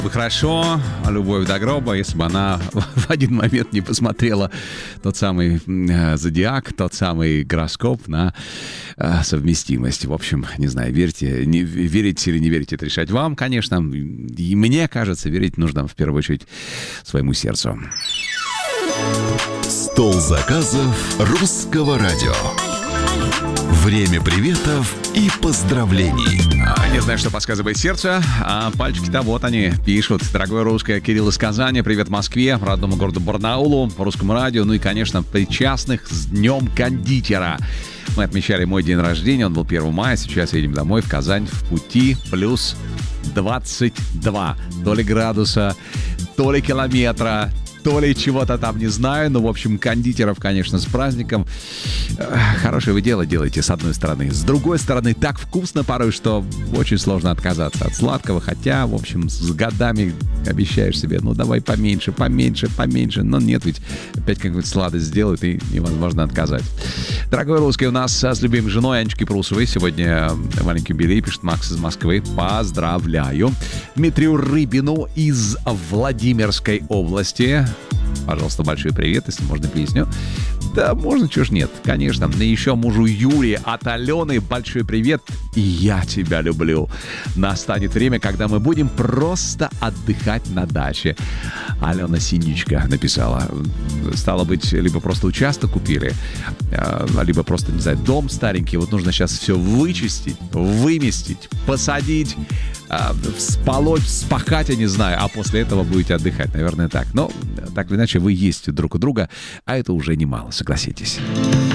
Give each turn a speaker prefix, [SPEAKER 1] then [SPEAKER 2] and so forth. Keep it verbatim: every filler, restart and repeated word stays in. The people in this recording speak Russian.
[SPEAKER 1] Хорошо, любовь до гроба, если бы она в один момент не посмотрела тот самый э, зодиак, тот самый гороскоп на э, совместимость. В общем, не знаю, верьте, не, верите или не верите, это решать вам, конечно. И мне кажется, верить нужно в первую очередь своему сердцу.
[SPEAKER 2] Стол заказов русского радио. Время приветов и поздравлений.
[SPEAKER 1] А, не знаю, что подсказывает сердце, а пальчики-то вот они пишут. Дорогое русское, Кирилл из Казани, привет Москве, родному городу Барнаулу, по русскому радио, ну и, конечно, причастных с Днем кондитера. Мы отмечали мой день рождения, он был первого мая, сейчас едем домой в Казань, в пути плюс двадцать два. То ли градуса, то ли километра, то ли чего-то там, не знаю. Ну, в общем, кондитеров, конечно, с праздником. Хорошее вы дело делаете, с одной стороны. С другой стороны, так вкусно порой, что очень сложно отказаться от сладкого. Хотя, в общем, с годами обещаешь себе, ну, давай поменьше, поменьше, поменьше. Но нет, ведь опять какую-то сладость сделают, и невозможно отказать. Дорогой русский, у нас с любимой женой Анечкой Прусовой сегодня маленький юбилей, пишет Макс из Москвы. Поздравляю. Дмитрию Рыбину из Владимирской области. Пожалуйста, большой привет, если можно, песню. Да, можно, чего ж нет, конечно. И еще мужу Юрию от Алены большой привет. И я тебя люблю. Настанет время, когда мы будем просто отдыхать на даче. Алена Синичка написала. Стало быть, либо просто участок купили, либо просто, не знаю, дом старенький. Вот нужно сейчас все вычистить, выместить, посадить, сполоть, спахать, я не знаю. А после этого будете отдыхать, наверное, так. Но так или иначе, вы есть друг у друга, а это уже немало, согласитесь.